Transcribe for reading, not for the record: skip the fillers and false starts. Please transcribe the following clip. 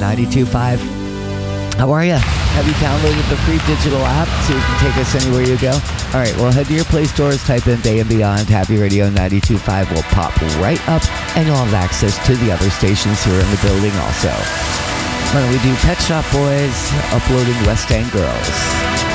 92.5. How are you? Have you downloaded the free digital app so you can take us anywhere you go? All right, well, head to your Play stores, type in Day and Beyond, Happy Radio 92.5 will pop right up, and you'll have access to the other stations here in the building also. Why don't we do Pet Shop Boys uploading West End Girls?